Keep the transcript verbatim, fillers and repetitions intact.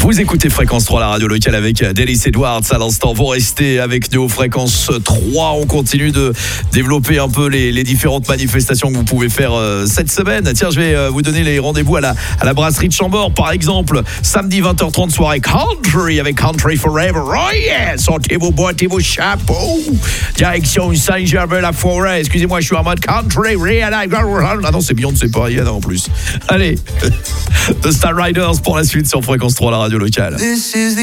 Vous écoutez Fréquence trois, la radio locale avec Delis Edwards à l'instant. Vous restez avec nous. Fréquence trois. On continue de développer un peu les, les différentes manifestations que vous pouvez faire euh, cette semaine. Tiens, je vais euh, vous donner les rendez-vous à la, à la brasserie de Chambord, par exemple. Samedi vingt heures trente, soirée country avec Country Forever. Oh yeah! Sortez vos boîtes et vos chapeaux. Direction Saint-Gervais-la-Forêt. Excusez-moi, je suis en mode country. Ah non, c'est Beyoncé, pas Rihanna en plus. Allez, The Star Riders pour la suite sur Fréquence trois, la radio locale.